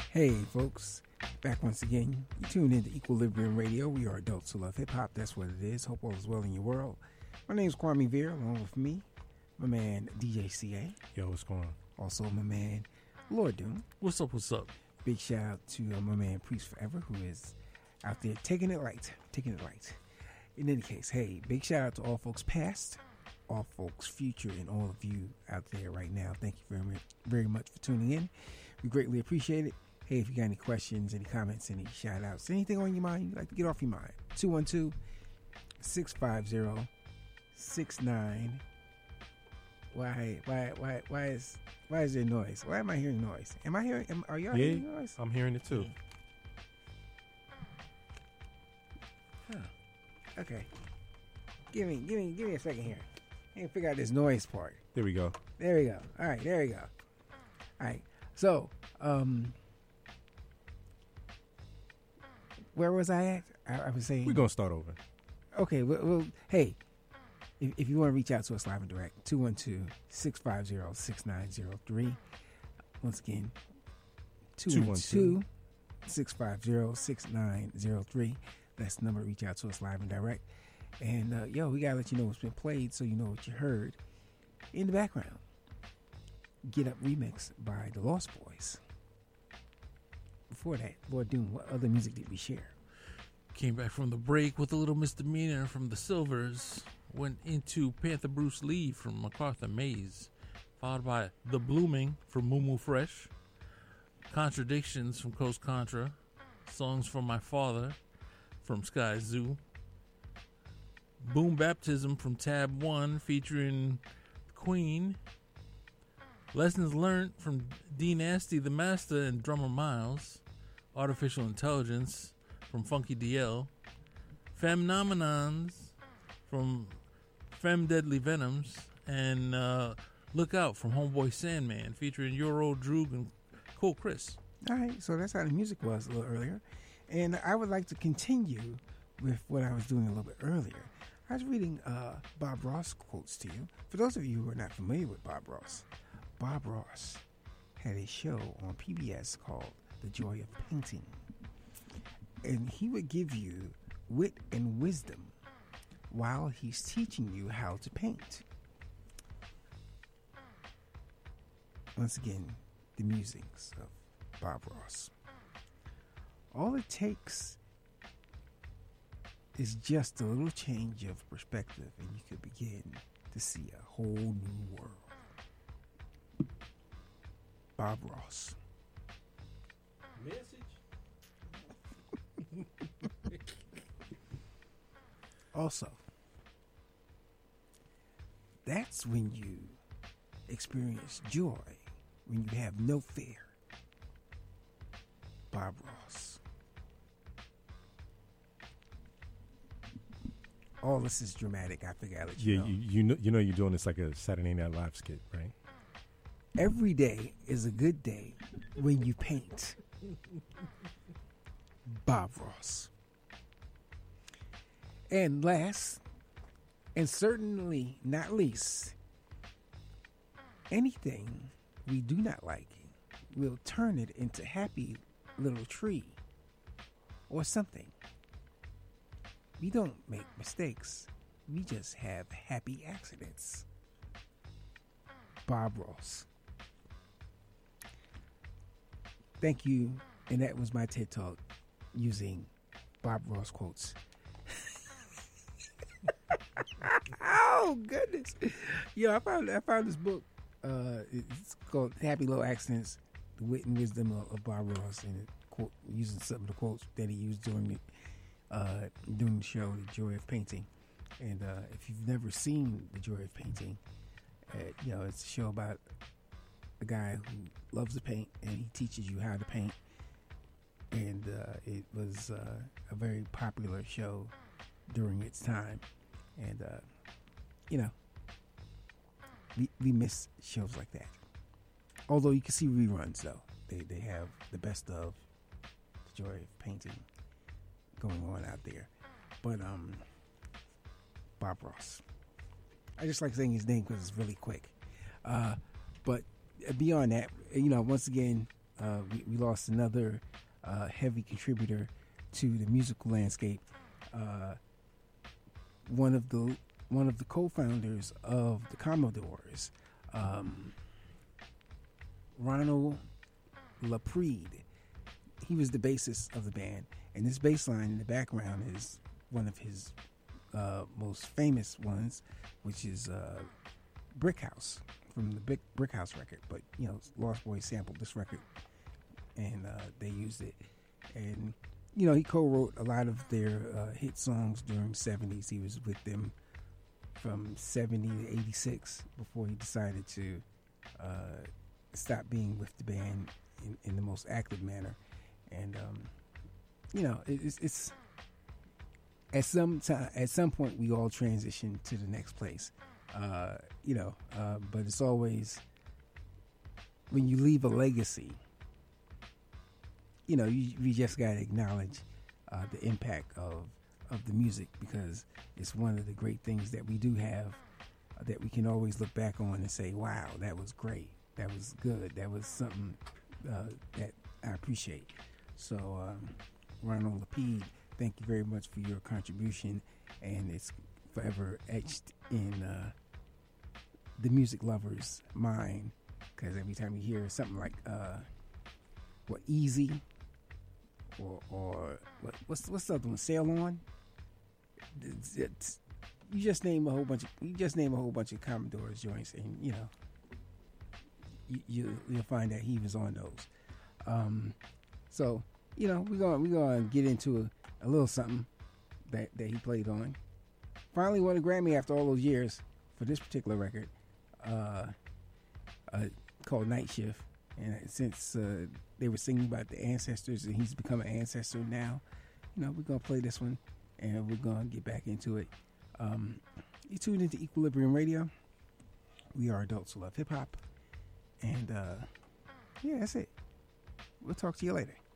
Hey, folks. Back once again. You tune into Equilibrium Radio. We are adults who love hip-hop. That's what it is. Hope all is well in your world. My name is Kwame Veer, along with me, my man, DJ CA. Yo, what's going on? Also, my man, Lord Doom. What's up, what's up? Big shout out to my man, Priest Forever, who is out there taking it light. In any case, hey, big shout out to all folks past, all folks future, and all of you out there right now. Thank you very much for tuning in. We greatly appreciate it. Hey, if you got any questions, any comments, any shout outs, anything on your mind you'd like to get off your mind, 212-650-69. Why is there noise? Why am I hearing noise? Are y'all hearing noise? I'm hearing it too. Huh. Okay. Give me a second here. I can figure out this noise part. There we go. All right, there we go. All right. So, where was I at? I was saying... We're going to start over. Okay, well hey, if you want to reach out to us live and direct, 212-650-6903. Once again, 212-650-6903. That's the number to reach out to us live and direct. And, we got to let you know what's been played so you know what you heard in the background. Get Up Remix by the Lost Boys. Before that, Lord Doom, what other music did we share? Came back from the break with a little misdemeanor from the Silvers. Went into Panther Bruce Lee from MacArthur Maze. Followed by The Blooming from Moo Fresh. Contradictions from Coast Contra. Songs from My Father from Sky Zoo. Boom Baptism from Tab 1 featuring Queen. Lessons Learned from D Nasty the Master and Drummer Miles. Artificial Intelligence from Funky DL. Femnomenons from Fem Deadly Venoms. And Look Out from Homeboy Sandman featuring Euro Droog and Cool Chris. All right, so that's how the music was a little earlier. And I would like to continue with what I was doing a little bit earlier. I was reading Bob Ross quotes to you. For those of you who are not familiar with Bob Ross had a show on PBS called The Joy of Painting. And he would give you wit and wisdom while he's teaching you how to paint. Once again, the musings of Bob Ross. All it takes is just a little change of perspective and you could begin to see a whole new world. Bob Ross. Message? Also, that's when you experience joy, when you have no fear. Bob Ross. All this is dramatic. I figure I'll let you know. You know you're doing this like a Saturday Night Live skit, right? Every day is a good day when you paint. Bob Ross. And last, and certainly not least, anything we do not like, we'll turn it into happy little tree or something. We don't make mistakes. We just have happy accidents. Bob Ross. Thank you. And that was my TED Talk using Bob Ross quotes. Oh, goodness. Yo, I found this book. It's called Happy Little Accidents, The Wit and Wisdom of Bob Ross, and using some of the quotes that he used during the show, The Joy of Painting. And if you've never seen The Joy of Painting, it's a show about a guy who loves to paint, and he teaches you how to paint. And it was a very popular show during its time. And, we miss shows like that. Although you can see reruns, though. They have the best of The Joy of Painting going on out there. But Bob Ross. I just like saying his name because it's really quick. But beyond that, once again, we lost another heavy contributor to the musical landscape. One of the co-founders of the Commodores, Ronald LaPrade. He was the bassist of the band, and this bass line in the background is one of his most famous ones, which is Brick House from the Brick House record. But Lost Boys sampled this record, and they used it. And he co-wrote a lot of their hit songs during the 70s. He was with them from 70 to 86 before he decided to stop being with the band in the most active manner. And it's at some point we all transition to the next place. But it's always when you leave a legacy. You just got to acknowledge the impact of the music, because it's one of the great things that we do have that we can always look back on and say, wow, that was great. That was good. That was something that I appreciate. So, Ronald LaPrade, thank you very much for your contribution, and it's forever etched in the music lover's mind, because every time you hear something like Easy or what's the other one, Sail On, you just name a whole bunch of Commodores joints, and you'll find that he was on those. So we're gonna get into a little something that he played on. Finally won a Grammy after all those years for this particular record, called Night Shift. And since they were singing about the ancestors, and he's become an ancestor now, we're gonna play this one, and we're gonna get back into it. You tuned into Equilibrium Radio. We are adults who love hip hop, and that's it. We'll talk to you later.